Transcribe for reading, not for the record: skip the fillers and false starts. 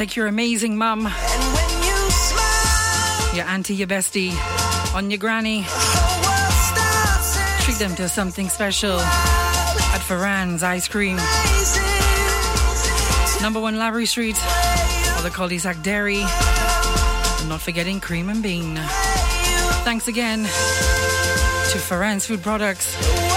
Take your amazing mum, your auntie, your bestie, on your granny. Treat them to something special at Ferran's Ice Cream. Number 1 Lavery Street, or the cul-de-sac Dairy. And not forgetting Cream and Bean. Thanks again to Ferran's Food Products.